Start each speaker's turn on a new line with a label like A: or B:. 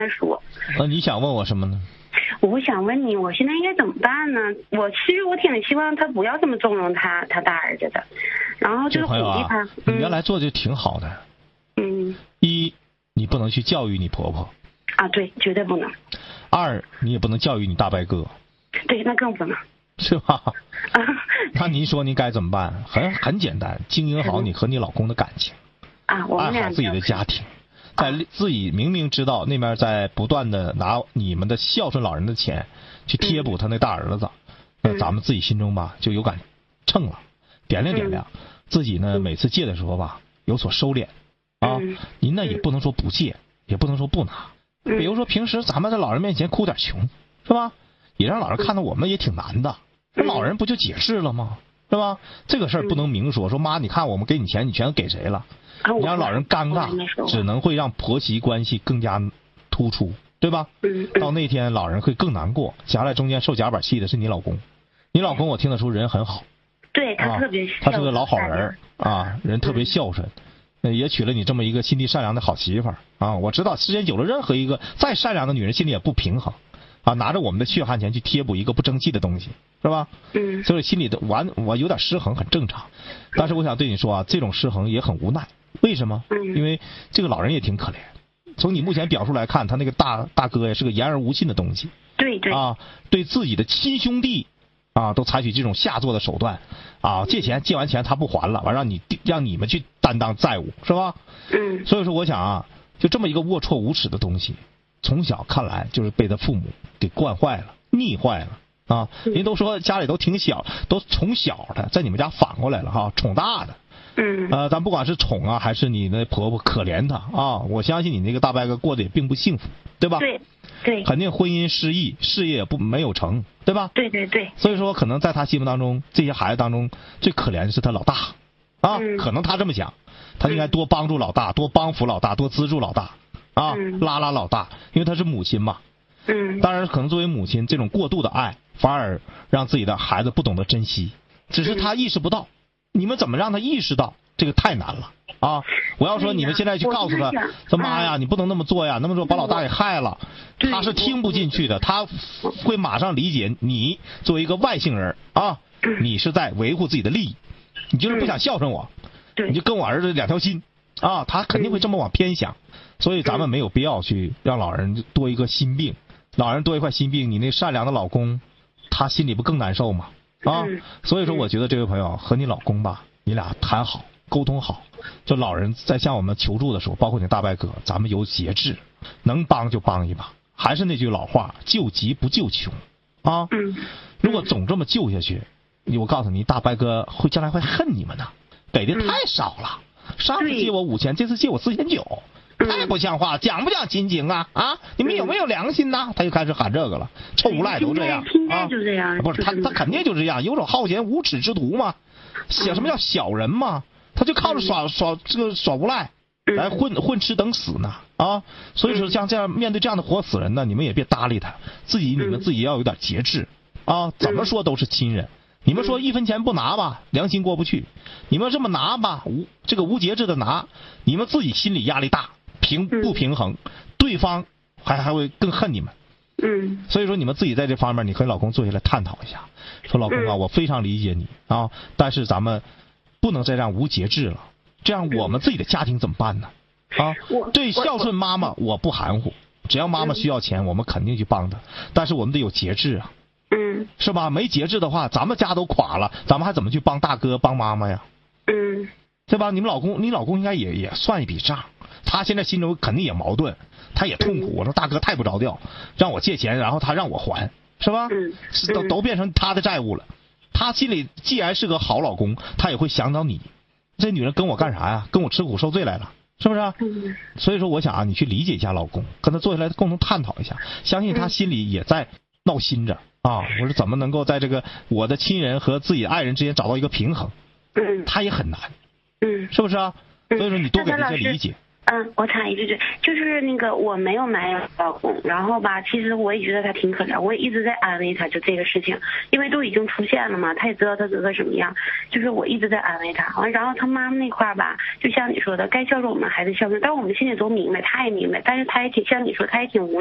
A: 说。
B: 你想问我什么呢？
A: 我想问你，我现在应该怎么办呢？其实我挺希望他不要这么纵容他大儿子的，然后就是鼓励他。
B: 你原来做的就挺好的。一，你不能去教育你婆婆。
A: 啊，对，绝对不能。
B: 二，你也不能教育你大伯哥。
A: 对，那更不能。
B: 是吧？那您说你该怎么办？很简单，经营好你和你老公的感情，爱好自己的家庭。在自己明明知道那边在不断的拿你们的孝顺老人的钱去贴补他那大儿子，那咱们自己心中吧就有杆秤了，掂量，自己呢每次借的时候吧有所收敛啊。您呢也不能说不借，也不能说不拿。比如说平时咱们在老人面前哭点穷，是吧？也让老人看到我们也挺难的，那老人不就解释了吗？是吧？这个事儿不能明说，说妈你看我们给你钱，你全给谁了？你让老人尴尬，只能会让婆媳关系更加突出，对吧？到那天老人会更难过，夹在中间受夹板气的是你老公。你老公我听得出人很好，
A: 对他特别孝顺，
B: 他是个老好人啊，人特别孝顺，也娶了你这么一个心地善良的好媳妇儿啊。我知道时间久了，任何一个再善良的女人心里也不平衡啊，拿着我们的血汗钱去贴补一个不争气的东西，是吧？所以心里的我有点失衡很正常。但是我想对你说啊，这种失衡也很无奈。为什么？因为这个老人也挺可怜。从你目前表述来看，他那个大哥也是个言而无信的东西。
A: 对
B: 啊，对自己的亲兄弟啊，都采取这种下作的手段啊，借完钱他不还了，完让你们去担当债务，是吧？所以说我想啊，就这么一个龌龊无耻的东西，从小看来就是被他父母给惯坏了、溺坏了啊。人都说家里都挺小，都宠小的，在你们家反过来了哈，宠大的。咱不管是宠啊，还是你那婆婆可怜她啊，我相信你那个大伯哥过得也并不幸福，对吧？
A: 对，
B: 肯定婚姻失意，事业也没有成，对吧？
A: 对。
B: 所以说，可能在他心目当中，这些孩子当中最可怜的是他老大啊。可能他这么想，他应该多帮助老大，多帮扶老大，多资助老大啊，拉老大，因为他是母亲嘛。当然，可能作为母亲，这种过度的爱反而让自己的孩子不懂得珍惜，只是他意识不到。你们怎么让他意识到？这个太难了啊！我要说你们现在去告诉他，说妈呀，你不能那么做呀，那么做把老大给害了，他是听不进去的，他会马上理解你作为一个外姓人啊，你是在维护自己的利益，你就是不想孝顺我，你就跟我儿子两条心啊，他肯定会这么往偏想，所以咱们没有必要去让老人多一个心病，老人多一块心病，你那善良的老公，他心里不更难受吗？啊，所以说我觉得这位朋友和你老公吧，你俩谈好。沟通好，就老人在向我们求助的时候，包括你大伯哥，咱们有节制，能帮就帮一把。还是那句老话，救急不救穷啊！如果总这么救下去，我告诉你，大伯哥将来会恨你们的，给的太少了。上次借我5000，这次借我4900，太不像话，讲不讲亲情啊？啊，你们有没有良心呐？他就开始喊这个了，臭无赖都这样啊！
A: 就这样，
B: 不是他肯定就这样，游手好闲、无耻之徒嘛。什么叫小人嘛？他就靠着耍无赖来混吃等死呢啊！所以说像这样面对这样的活死人呢，你们也别搭理他，你们自己要有点节制啊！怎么说都是亲人，你们说1分钱不拿吧，良心过不去；你们这么拿吧，无节制的拿，你们自己心理压力大，不平衡，对方还会更恨你们。所以说你们自己在这方面，你和老公坐下来探讨一下，说老公啊，我非常理解你啊，但是咱们不能再这样无节制了，这样我们自己的家庭怎么办呢？啊，对孝顺妈妈我不含糊，只要妈妈需要钱，我们肯定去帮她，但是我们得有节制啊，是吧？没节制的话，咱们家都垮了，咱们还怎么去帮大哥帮妈妈呀？对吧？你老公应该也算一笔账，他现在心中肯定也矛盾，他也痛苦。我说大哥太不着调，让我借钱，然后他让我还，是吧？都变成他的债务了。他心里既然是个好老公，他也会想到你，这女人跟我干啥呀？跟我吃苦受罪来了，是不是？所以说我想啊，你去理解一下老公，跟他坐下来共同探讨一下，相信他心里也在闹心着啊。我说怎么能够在这个我的亲人和自己的爱人之间找到一个平衡？他也很难，是不是啊？所以说你多给他一些理解。
A: 我插一句，就是那个我没有埋怨老公，然后吧，其实我也觉得他挺可怜，我也一直在安慰他，就这个事情，因为都已经出现了嘛，他也知道他哥哥什么样，就是我一直在安慰他。然后他妈妈那块吧，就像你说的，该孝顺我们还是孝顺，但我们心里都明白，他也明白，但是他也挺像你说，他也挺无